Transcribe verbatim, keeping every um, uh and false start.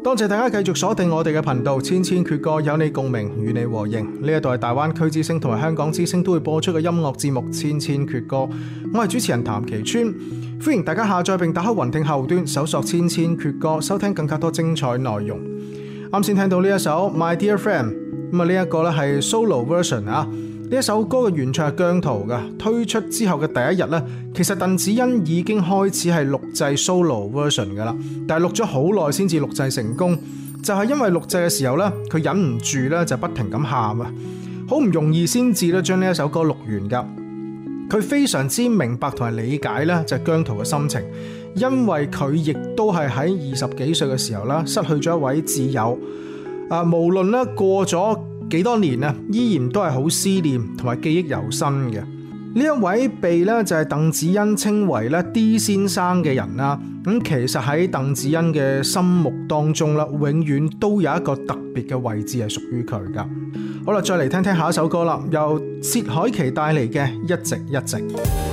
多謝大家繼續鎖定我哋嘅頻道，千千闕歌有你共鳴，與你和應。呢一度係大灣區之聲同埋香港之聲都會播出嘅音樂節目《千千闕歌》，我係主持人譚其川，歡迎大家下載並打開雲聽後端，搜索《千千闕歌》，收聽更加多精彩內容。啱先聽到呢一首《My Dear Friend》，咁啊呢一個咧係 solo version 啊。呢一首歌嘅原唱係姜濤嘅，推出之後嘅第一日呢，其實鄧紫欣已經開始係錄製 solo version 噶啦，但係錄咗好耐先至錄製成功，就係因為錄製嘅時候呢，佢忍唔住呢就不停咁喊啊，好唔容易先至咧將呢一首歌錄完噶。佢非常之明白同埋理解呢就係姜濤嘅心情，因為佢亦都係喺二十幾歲嘅時候啦，失去咗一位摯友啊，無論咧過咗幾多年啊，依然都係好思念同埋記憶猶新嘅。呢一位被咧就係鄧紫欣稱為咧 D 先生嘅人啦，咁其實喺鄧紫欣嘅心目當中啦，永遠都有一個特別嘅位置係屬於佢噶。好啦，再嚟聽聽下一首歌啦，由薛凱琪帶嚟嘅《一直一直》。